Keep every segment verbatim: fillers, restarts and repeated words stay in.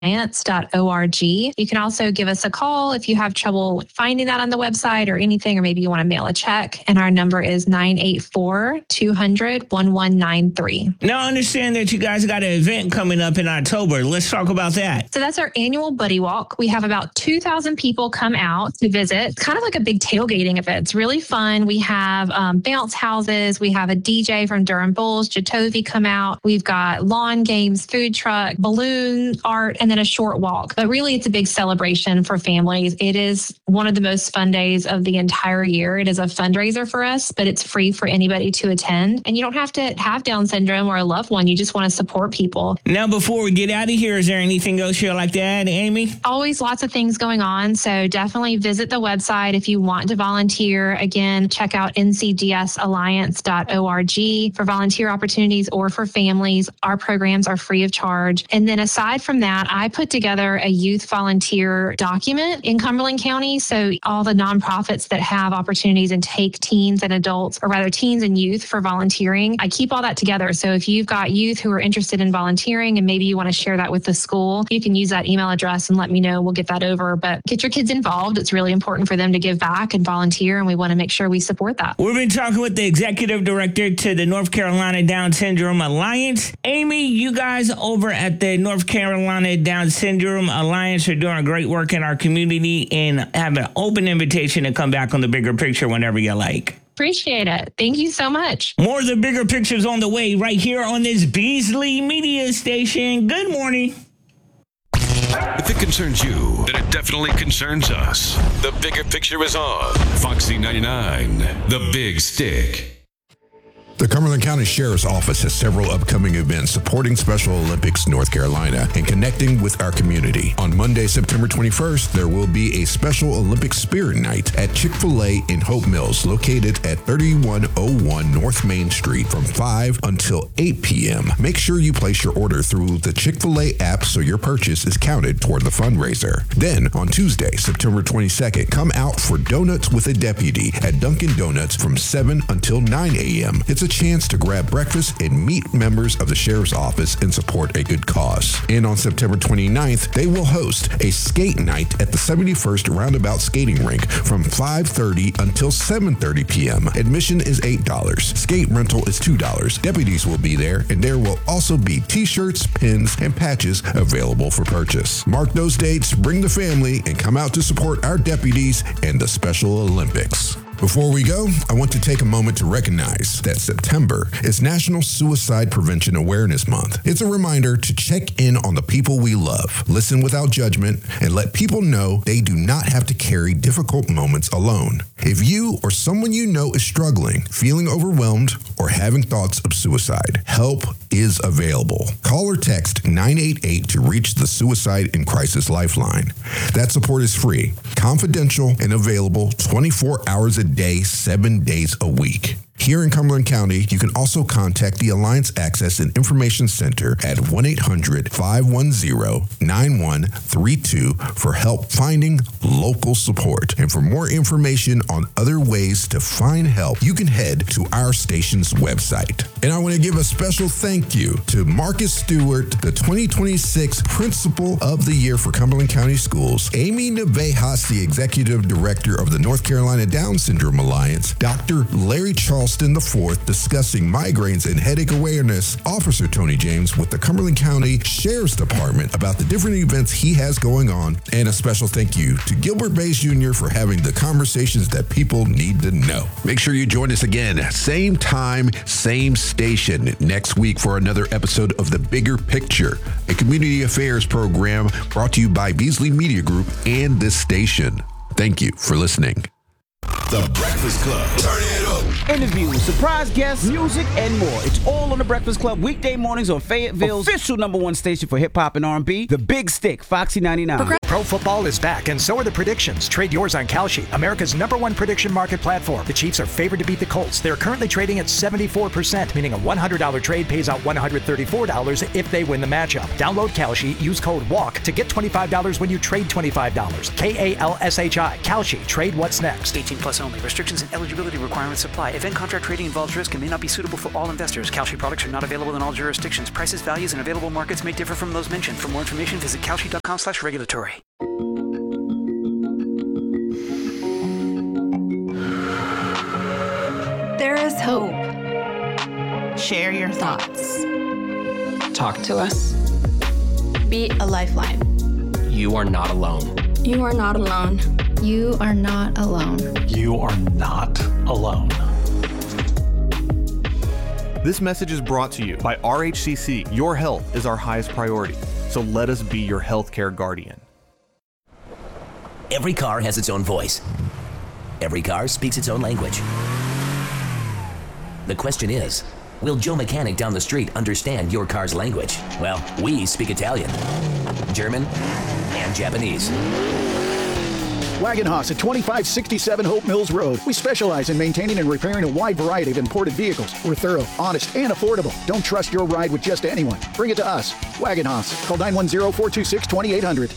alliance dot org. You can also give us a call if you have trouble finding that on the website or anything, or maybe you want to mail a check. And our number is nine eight four, two hundred, one one nine three. Now, I understand that you guys got an event coming up in October. Let's talk about that. So that's our annual Buddy Walk. We have about two thousand people come out to visit. It's kind of like a big tailgating event. It's really fun. We have um, bounce houses. We have a D J from Durham Bulls, Jatovi, come out. We've got lawn games, food truck, balloon art, and then a short walk. But really, it's a big celebration for families. It is one of the most fun days of the entire year. It is a fundraiser for us, but it's free for anybody to attend. And you don't have to have Down syndrome or a loved one. You just want to support people. Now, before we get out of here, is there anything else you'd like to add, Amy? Always lots of things going on. So definitely visit the website if you want to volunteer. Again, check out N C D S alliance dot org for volunteer opportunities or for families. Our programs are free of charge. And then aside from that, I put together a youth volunteer document in Cumberland County. So all the nonprofits that have opportunities and take teens and adults, or rather teens and youth for volunteering, I keep all that together. So if you've got youth who are interested in volunteering and maybe you want to share that with the school, you can use that email address and let me know. We'll get that over. But get your kids involved. It's really important for them to give back and volunteer, and we want to make sure we support that. We've been talking with the executive director to the North Carolina Down Syndrome Alliance. Amy, you guys over at the North Carolina Down Syndrome Alliance are doing great work in our community and have an open invitation to come back on The Bigger Picture whenever you like. Appreciate it. Thank you so much. More of The Bigger Pictures on the way right here on this Beasley Media Station. Good morning. If it concerns you, then it definitely concerns us. The Bigger Picture is on Foxy ninety-nine, The Big Stick. The Cumberland County Sheriff's Office has several upcoming events supporting Special Olympics North Carolina and connecting with our community. On Monday, September twenty-first, there will be a Special Olympics Spirit Night at Chick-fil-A in Hope Mills, located at thirty-one oh one North Main Street from five until eight p.m. Make sure you place your order through the Chick-fil-A app so your purchase is counted toward the fundraiser. Then, on Tuesday, September twenty-second, come out for Donuts with a Deputy at Dunkin' Donuts from seven until nine a.m. It's a chance to grab breakfast and meet members of the Sheriff's Office and support a good cause. And on September twenty-ninth, they will host a skate night at the seventy-first Roundabout Skating Rink from five thirty until seven thirty p.m. Admission is eight dollars. Skate rental is two dollars. Deputies will be there, and there will also be t-shirts, pins, and patches available for purchase. Mark those dates, bring the family, and come out to support our deputies and the Special Olympics. Before we go, I want to take a moment to recognize that September is National Suicide Prevention Awareness Month. It's a reminder to check in on the people we love, listen without judgment, and let people know they do not have to carry difficult moments alone. If you or someone you know is struggling, feeling overwhelmed, or having thoughts of suicide, help is available. Call or text nine eight eight to reach the Suicide and Crisis Lifeline. That support is free, confidential, and available twenty-four hours a day, seven days a week. Here in Cumberland County, you can also contact the Alliance Access and Information Center at one eight hundred, five one zero, nine one three two for help finding local support. And for more information on other ways to find help, you can head to our station's website. And I want to give a special thank you to Marcus Stewart, the twenty twenty-six Principal of the Year for Cumberland County Schools, Amy Navejas, the Executive Director of the North Carolina Down Syndrome Alliance, Doctor Larry Charleston the fourth discussing migraines and headache awareness, Officer Tony James with the Cumberland County Sheriff's Department about the different events he has going on, and a special thank you to Gilbert Bays Junior for having the conversations that people need to know. Make sure you join us again, same time, same station, next week for another episode of The Bigger Picture, a community affairs program brought to you by Beasley Media Group and this station. Thank you for listening. The Breakfast Club. Turn it up. Interviews, surprise guests, music, and more. It's all on The Breakfast Club, weekday mornings on Fayetteville's official number one station for hip-hop and R and B, The Big Stick, Foxy ninety-nine. Pro football is back, and so are the predictions. Trade yours on Kalshi, America's number one prediction market platform. The Chiefs are favored to beat the Colts. They're currently trading at seventy-four percent, meaning a one hundred dollars trade pays out one hundred thirty-four dollars if they win the matchup. Download Kalshi, use code WALK to get twenty-five dollars when you trade twenty-five dollars. K A L S H I. Kalshi. Trade what's next. eighteen plus only. Restrictions and eligibility requirements apply. Event contract trading involves risk and may not be suitable for all investors. Kalshi products are not available in all jurisdictions. Prices, values, and available markets may differ from those mentioned. For more information, visit kalshi.com slash regulatory. There is hope. Share your thoughts. Talk to us. Be a lifeline. You are not alone. You are not alone. You are not alone. You are not alone. This message is brought to you by R H C C. Your health is our highest priority, so let us be your healthcare guardian. Every car has its own voice. Every car speaks its own language. The question is, will Joe Mechanic down the street understand your car's language? Well, we speak Italian, German, and Japanese. Wagenhaus at twenty-five sixty-seven Hope Mills Road. We specialize in maintaining and repairing a wide variety of imported vehicles. We're thorough, honest, and affordable. Don't trust your ride with just anyone. Bring it to us. Wagenhaus. Call nine one zero, four two six, two eight zero zero.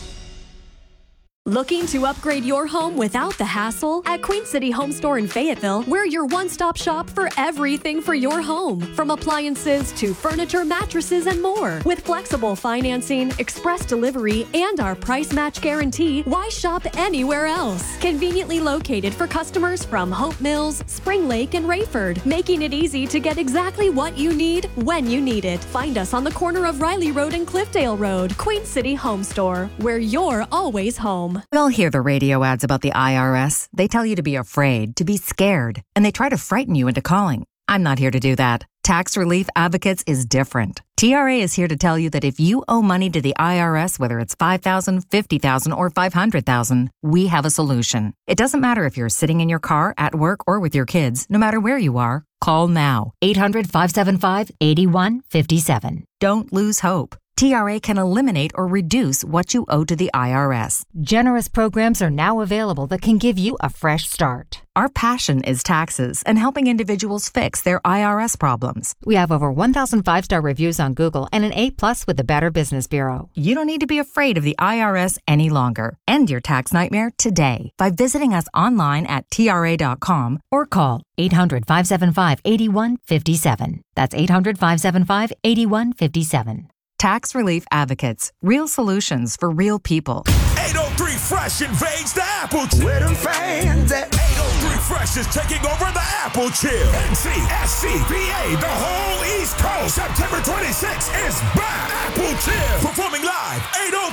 Looking to upgrade your home without the hassle? At Queen City Home Store in Fayetteville, we're your one-stop shop for everything for your home. From appliances to furniture, mattresses, and more. With flexible financing, express delivery, and our price match guarantee, why shop anywhere else? Conveniently located for customers from Hope Mills, Spring Lake, and Rayford, making it easy to get exactly what you need when you need it. Find us on the corner of Riley Road and Cliffdale Road. Queen City Home Store, where you're always home. We all hear the radio ads about the I R S. They tell you to be afraid, to be scared, and they try to frighten you into calling. I'm not here to do that. Tax Relief Advocates is different. T R A is here to tell you that if you owe money to the I R S, whether it's five thousand dollars, fifty thousand dollars, or five hundred thousand dollars, we have a solution. It doesn't matter if you're sitting in your car, at work, or with your kids. No matter where you are, call now. eight hundred, five seven five, eight one five seven. Don't lose hope. T R A can eliminate or reduce what you owe to the I R S. Generous programs are now available that can give you a fresh start. Our passion is taxes and helping individuals fix their I R S problems. We have over one thousand five-star reviews on Google and an A plus with the Better Business Bureau. You don't need to be afraid of the I R S any longer. End your tax nightmare today by visiting us online at T R A dot com or call eight hundred, five seven five, eight one five seven. That's eight hundred, five seven five, eight one five seven. Tax Relief Advocates. Real solutions for real people. eight oh three Fresh invades the Apple Chill. Where them fans at? eight oh three Fresh is taking over the Apple Chill. N C S C P A, the whole East Coast. September twenty-sixth is back. Apple Chill. Performing live, eight oh